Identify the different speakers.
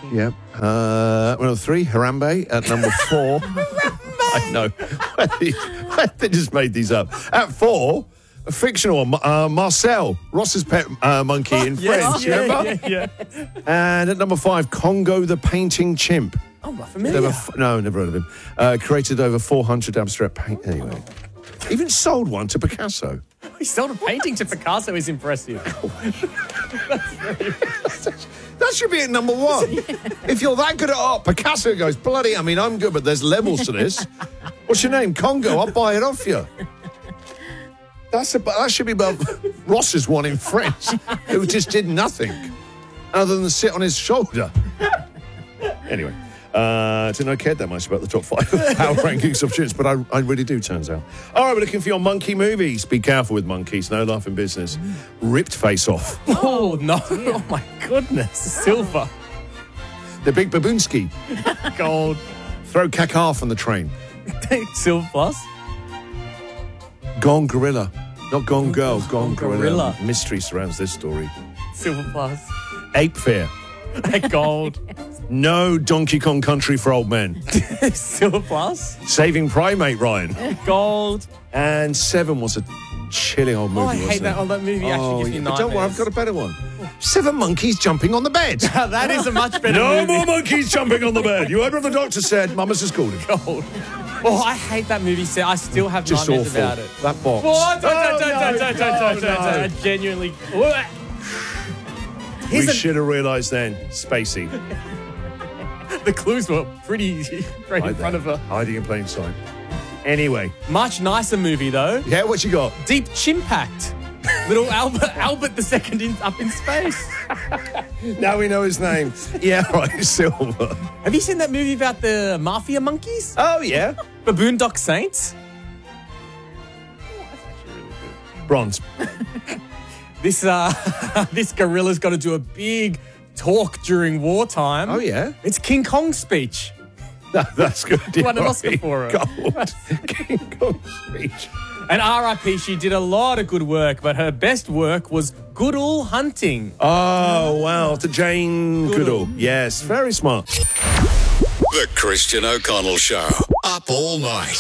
Speaker 1: Yep. Number 3, Harambe. At number 4... I know. They just made these up. At 4, a fictional one, Marcel, Ross's pet monkey in Friends. Remember?
Speaker 2: Yeah.
Speaker 1: And at number 5, Congo the painting chimp.
Speaker 2: Oh, not familiar.
Speaker 1: No, never heard of him. Created over 400 abstract paint. Anyway, even sold one to Picasso.
Speaker 2: He sold a painting to Picasso is impressive.
Speaker 1: That should be at number 1. If you're that good at art, Picasso goes, bloody, I mean, I'm good, but there's levels to this. What's your name? Congo, I'll buy it off you. That should be above Ross's one in French, who just did nothing other than sit on his shoulder. Anyway, didn't I care that much about the top 5 power rankings of tunes, but I really do, turns out. All right, we're looking for your monkey movies. Be careful with monkeys, no laughing business. Ripped Face Off.
Speaker 2: Oh, no. Oh, my goodness. Silver.
Speaker 1: The Big Baboonski.
Speaker 2: Gold.
Speaker 1: Throw Kakar from the train.
Speaker 2: Silver plus.
Speaker 1: Gone Gorilla. Not Gone Girl, Gone Gorilla.
Speaker 2: Gorilla.
Speaker 1: Mystery surrounds this story.
Speaker 2: Silver plus.
Speaker 1: Ape Fair.
Speaker 2: Gold.
Speaker 1: No Donkey Kong Country for old men.
Speaker 2: Silver plus.
Speaker 1: Saving Primate Ryan.
Speaker 2: Gold.
Speaker 1: And 7 was a chilling old movie.
Speaker 2: Oh, I hate that. Oh, that movie actually gives me
Speaker 1: but
Speaker 2: nightmares.
Speaker 1: don't worry, I've got a better one. 7 monkeys jumping on the bed.
Speaker 2: That is a much better
Speaker 1: No
Speaker 2: movie.
Speaker 1: more monkeys jumping on the bed. You heard what the doctor said. Mama's just called him.
Speaker 2: Gold. Oh, I hate that movie. I still have
Speaker 1: Just
Speaker 2: nightmares
Speaker 1: awful.
Speaker 2: about it.
Speaker 1: That box.
Speaker 2: What?
Speaker 1: Oh, no.
Speaker 2: I genuinely...
Speaker 1: We should have realised then. Spacey.
Speaker 2: The clues were pretty right in front of her.
Speaker 1: Hiding in plain sight. Anyway.
Speaker 2: Much nicer movie, though.
Speaker 1: Yeah, what you got?
Speaker 2: Deep Chimpact. Little Albert II up in space.
Speaker 1: Now we know his name. Yeah, right, Silver.
Speaker 2: Have you seen that movie about the mafia monkeys?
Speaker 1: Oh, yeah.
Speaker 2: The Boondock Saints?
Speaker 1: Bronze.
Speaker 2: This gorilla's got to do a big talk during wartime.
Speaker 1: Oh, yeah?
Speaker 2: It's King Kong's speech.
Speaker 1: That's good.
Speaker 2: Won an Oscar for it.
Speaker 1: Gold. King Kong speech.
Speaker 2: And R.I.P. she did a lot of good work, but her best work was Goodall Hunting.
Speaker 1: Oh, wow. To Jane Goodall. Yes, very smart.
Speaker 3: The Christian O'Connell Show. Up all night.